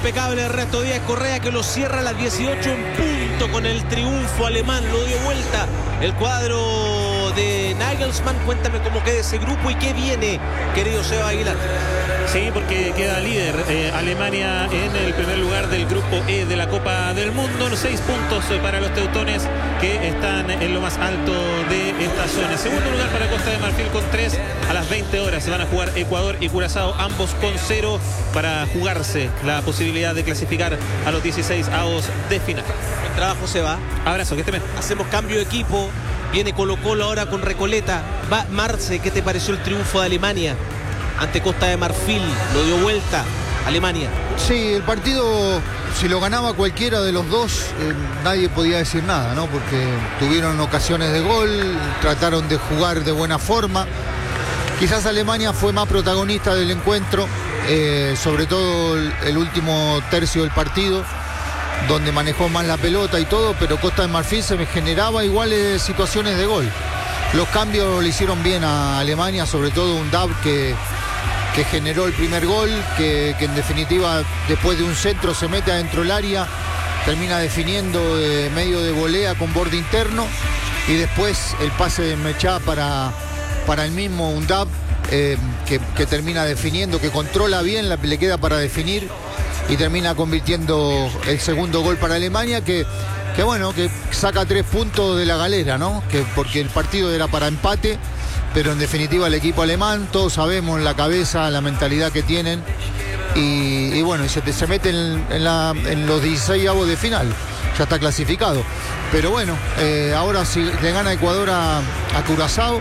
impecable Ernesto Díaz Correa, que lo cierra a las 18 en punto con el triunfo alemán. Lo dio vuelta el cuadro de Nagelsmann. Cuéntame cómo queda ese grupo y qué viene, querido Seba Aguilar. Sí, porque queda líder Alemania en el primer lugar del grupo E de la Copa del Mundo. 6 puntos para los teutones, que están en lo más alto de esta zona. Segundo lugar para Costa de Marfil con 3. A las 20 horas se van a jugar Ecuador y Curazao, ambos con 0, para jugarse la posibilidad de clasificar a los 16avos de final. Buen trabajo, Seba. Abrazo, que esté bien. Hacemos cambio de equipo. Viene Colo-Colo ahora con Recoleta. Va Marce, ¿qué te pareció el triunfo de Alemania ante Costa de Marfil? Lo dio vuelta Alemania. Sí, el partido, si lo ganaba cualquiera de los dos, nadie podía decir nada, ¿no? Porque tuvieron ocasiones de gol, trataron de jugar de buena forma. Quizás Alemania fue más protagonista del encuentro, sobre todo el último tercio del partido, donde manejó más la pelota y todo, pero Costa de Marfil se me generaba iguales situaciones de gol. Los cambios le hicieron bien a Alemania, sobre todo un Dab que generó el primer gol, que en definitiva después de un centro se mete adentro del área, termina definiendo de medio de volea con borde interno, y después el pase de Mechá para el mismo Undab, que termina definiendo, que controla bien, le queda para definir y termina convirtiendo el segundo gol para Alemania, que bueno, que saca 3 puntos de la galera, ¿no? Porque el partido era para empate, pero en definitiva el equipo alemán, todos sabemos la cabeza, la mentalidad que tienen, y bueno, y se meten en los 16avos de final, ya está clasificado. Pero bueno, ahora si le gana Ecuador a Curazao,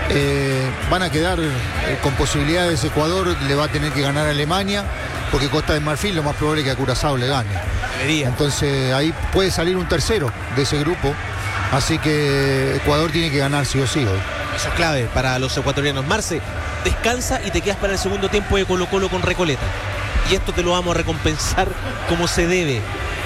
van a quedar con posibilidades. Ecuador le va a tener que ganar a Alemania, porque Costa de Marfil lo más probable es que a Curazao le gane. Entonces ahí puede salir un tercero de ese grupo, así que Ecuador tiene que ganar sí o sí hoy. Eso es clave para los ecuatorianos. Marce, descansa y te quedas para el segundo tiempo de Colo-Colo con Recoleta, y esto te lo vamos a recompensar como se debe,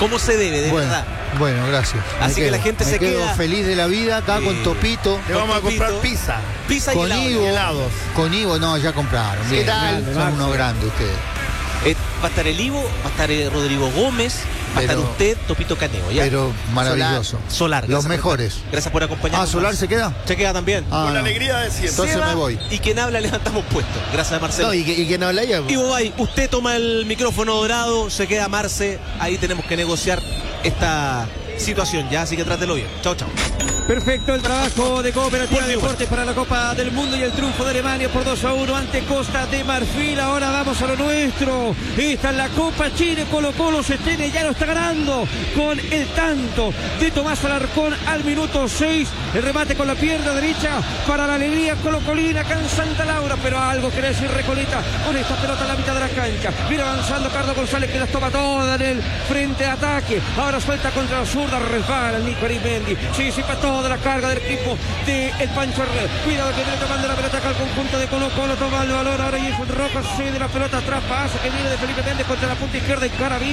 de verdad. Bueno, gracias. Así que la gente se queda feliz de la vida acá con Topito. Le vamos a comprar pizza y con helados. Con Ivo, no, ya compraron. ¿Qué tal? Son unos grandes ustedes. Va a estar el Ivo, va a estar Rodrigo Gómez, va a estar usted, Topito Caneo, ¿ya? Pero maravilloso. Solar. Los mejores. Gracias por acompañarnos. ¿Solar se queda? Se queda también. Con la alegría de siempre. Entonces Seba, me voy. Y quien habla levantamos puesto. Gracias, Marcelo. No, ¿y quién habla ella? Ivo Bay, usted toma el micrófono dorado, se queda Marce. Ahí tenemos que negociar esta situación, ya, así que trátelo bien. Chao, chao. Perfecto el trabajo de Cooperativa Deportes para la Copa del Mundo y el triunfo de Alemania por 2-1 ante Costa de Marfil. Ahora vamos a lo nuestro. Esta es la Copa Chile. Colo-Colo se tiene, ya lo está ganando con el tanto de Tomás Alarcón al minuto 6. El remate con la pierna derecha para la alegría colocolina acá en Santa Laura, pero algo quiere decir Recoleta con esta pelota en la mitad de la cancha. Viene avanzando Carlos González, que las toma todas en el frente de ataque. Ahora suelta contra la zurda, resbala el Nico Arismendi. Sí, para toda la carga del equipo de el Pancho Herrera. Cuidado que viene tomando la pelota acá al conjunto de Colo-Colo, toma el balón ahora, y es Rojas, cede la pelota atrás, pasa que viene de Felipe Méndez contra la punta izquierda,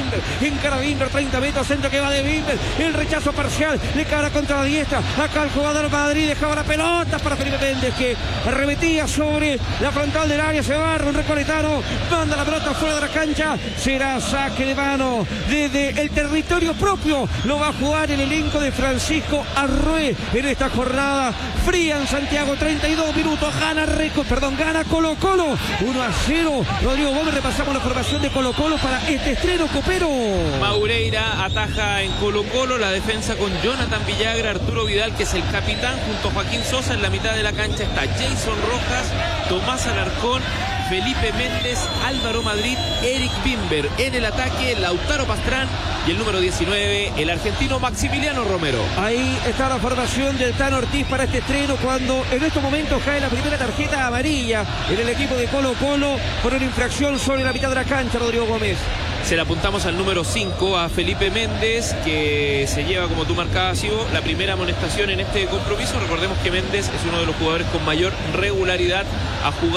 en Carabimber, 30 metros, centro que va de Bimber, el rechazo parcial, le cara contra la diestra, acá el jugador Madrid dejaba la pelota para Felipe Méndez, que arremetía sobre la frontal del área, se barra un recoletano, manda la pelota fuera de la cancha, será saque de mano desde el territorio propio, lo va a jugar el elenco de Francisco Arrué en esta jornada fría en Santiago. 32 minutos, gana Colo-Colo 1-0. Rodrigo Gómez, repasamos la formación de Colo-Colo para este estreno copero. Maureira ataja en Colo-Colo, la defensa con Jonathan Villagra, Arturo Vidal, que es el capitán, junto a Joaquín Sosa. En la mitad de la cancha está Jason Rojas, Tomás Alarcón, Felipe Méndez, Álvaro Madrid, Eric Bimber. En el ataque, Lautaro Pastrán y el número 19, el argentino Maximiliano Romero. Ahí está la formación del Tano Ortiz para este estreno, cuando en estos momentos cae la primera tarjeta amarilla en el equipo de Colo-Colo por una infracción sobre la mitad de la cancha, Rodrigo Gómez. Se la apuntamos al número 5, a Felipe Méndez, que se lleva, como tú marcabas, Ivo, la primera amonestación en este compromiso. Recordemos que Méndez es uno de los jugadores con mayor regularidad a jugar